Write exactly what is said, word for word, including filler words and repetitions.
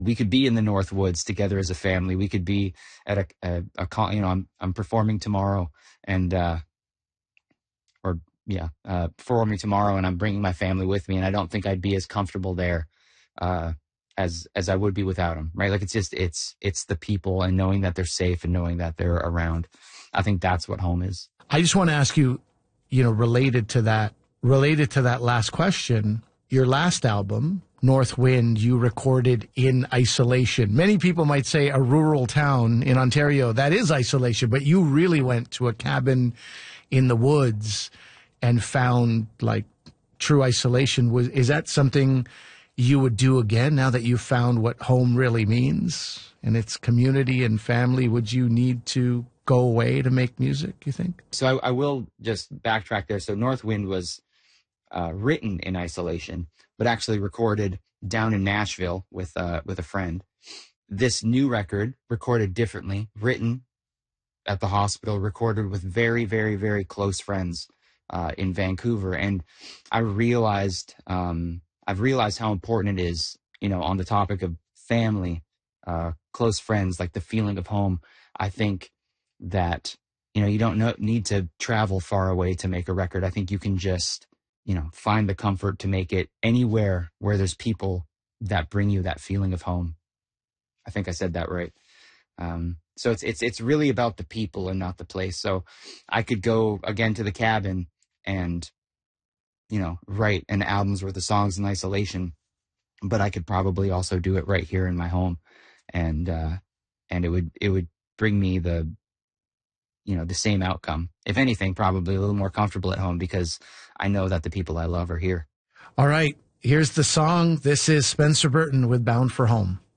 we could be in the North Woods together as a family. We could be at a, a, a con, you know, I'm, I'm performing tomorrow and, uh, or yeah, uh, performing tomorrow and I'm bringing my family with me. And I don't think I'd be as comfortable there, uh, as, as I would be without them. Right. Like it's just, it's, it's the people and knowing that they're safe and knowing that they're around. I think that's what home is. I just want to ask you, you know, related to that, related to that last question, your last album, North Wind, you recorded in isolation. Many people might say a rural town in Ontario, that is isolation, but you really went to a cabin in the woods and found like true isolation. Was, is that something you would do again now that you've found what home really means and it's community and family? Would you need to go away to make music, you think? So I, I will just backtrack there. So North Wind was uh, written in isolation, but actually recorded down in Nashville with uh, with a friend. This new record, recorded differently, written at the hospital, recorded with very, very, very close friends uh, in Vancouver. And I realized, um, I've realized how important it is, you know, on the topic of family, uh, close friends, like the feeling of home. I think that, you know, you don't know, need to travel far away to make a record. I think you can just, you know, find the comfort to make it anywhere where there's people that bring you that feeling of home. I think I said that right. Um, so it's, it's, it's really about the people and not the place. So I could go again to the cabin and, you know, write an album's worth of songs in isolation, but I could probably also do it right here in my home. And, uh, and it would, it would bring me the, you know, the same outcome. If anything, probably a little more comfortable at home because I know that the people I love are here. All right. Here's the song. This is Spencer Burton with Bound for Home.